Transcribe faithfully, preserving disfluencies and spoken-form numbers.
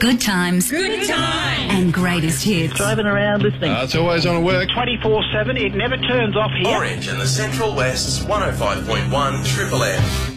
Good times. Good times. And greatest hits. Driving around listening. Uh, it's always on at work. twenty-four seven, it never turns off here. Orange and the Central West's one oh five point one Triple M.